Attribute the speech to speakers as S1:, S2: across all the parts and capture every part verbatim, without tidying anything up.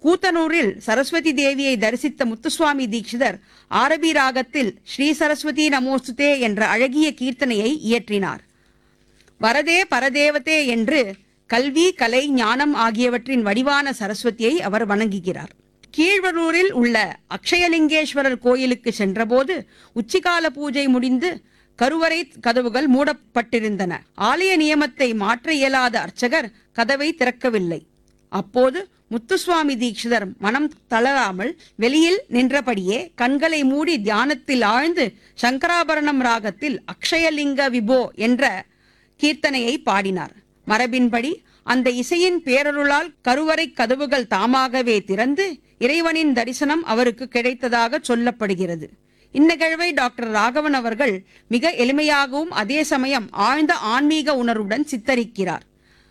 S1: கூத்தனூரில் சரஸ்வதி தேவியை தரிசித்த முத்துசுவாமி தீட்சிதர் ஆரபி ராகத்தில் ஸ்ரீ சரஸ்வதி நமோஸ்துதே என்ற அழகிய கீர்த்தனையை இயற்றினார். வரதே பரதேவதே என்று கல்வி, கலை, ஞானம் ஆகியவற்றின் வடிவான சரஸ்வதியை அவர் வணங்குகிறார். கீழ்வரூரில் உள்ள அக்ஷயலிங்கேஸ்வரர் கோயிலுக்கு சென்றபோது உச்சிகால பூஜை முடிந்து கருவறை கதவுகள் மூடப்பட்டிருந்தன. ஆலய நியமத்தை மாற்ற இயலாத அர்ச்சகர் கதவை திறக்கவில்லை. அப்போது முத்துசுவாமி தீட்சிதர் மனம் தளராமல் வெளியில் நின்றபடியே கண்களை மூடி தியானத்தில் ஆழ்ந்து சங்கராபரணம் ராகத்தில் அக்ஷயலிங்க விபோ என்ற கீர்த்தனையை பாடினார். மரபின்படி அந்த இசையின் பேரருளால் கருவறை கதவுகள் தாமாகவே திறந்து இறைவனின் தரிசனம் அவருக்கு கிடைத்ததாக சொல்லப்படுகிறது. இந்நிகழ்வை டாக்டர் ராகவன் அவர்கள் மிக எளிமையாகவும் அதே சமயம் ஆழ்ந்த ஆன்மீக உணர்வுடன் சித்தரிக்கிறார்.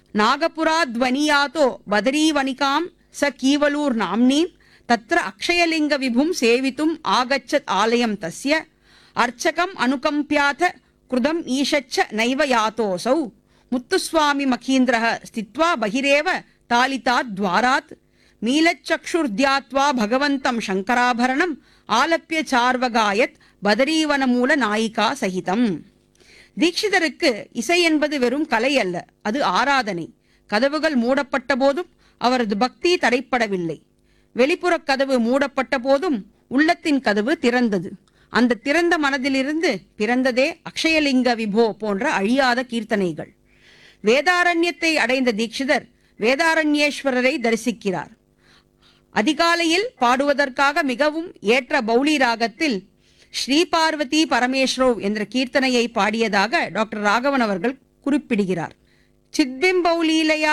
S1: நாகபுராத்வனியாதோ பதரீவனிகாம் ச கீவலூர் நாம்னீம் தத்ர அக்ஷயலிங்க விபும் சேவித்தும் ஆகச்சத் ஆலயம் தஸ்ய அர்ச்சகம் அனுகம்பியாத கிருதம் ஈஷச்ச நைவ யாதோசௌ முத்துசுவாமி மகீந்திரः ஸ்தித்வா பகிரேவ தாலிதாத் துவாராத் மீலச்சக்ஷுர்த்யாத்வா பகவந்தம் சங்கராபரணம் ஆலப்பிய சார்வகாயத் பதரீவனமூல நாயிகா சகிதம். தீட்சிதருக்கு இசை என்பது வெறும் கலை அல்ல, அது ஆராதனை. கதவுகள் மூடப்பட்ட போதும் அவரது பக்தி தடைப்படவில்லை. வெளிப்புற கதவு மூடப்பட்ட போதும் உள்ளத்தின் கதவு திறந்தது. அந்த திறந்த மனதிலிருந்து பிறந்ததே அக்ஷயலிங்க விபோ போன்ற அழியாத கீர்த்தனைகள். வேதாரண்யத்தை அடைந்த தீட்சிதர் வேதாரண்யேஸ்வரரை தரிசிக்கிறார். அதிகாலையில் பாடுவதற்காக மிகவும் ஏற்ற பௌளி ராகத்தில் ஸ்ரீ பார்வதி பரமேஸ்வரவ் என்ற கீர்த்தனையை பாடியதாக டாக்டர் ராகவன் அவர்கள் குறிப்பிடுகிறார். சித்பிம்பௌலீலையா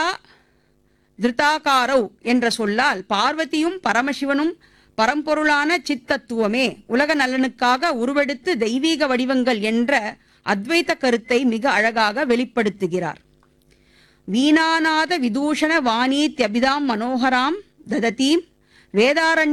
S1: திருத்தாகாரவ் என்ற சொல்லால் பார்வதியும் பரமசிவனும் பரம்பொருளான சித்தத்துவமே உலக நலனுக்காக உருவெடுத்து தெய்வீக வடிவங்கள் என்ற அத்வைத கருத்தை மிக அழகாக வெளிப்படுத்துகிறார். வீணாநாத விதூஷண வாணீத்யபிதாம் மனோகராம் தததீம் வேதாரண்ய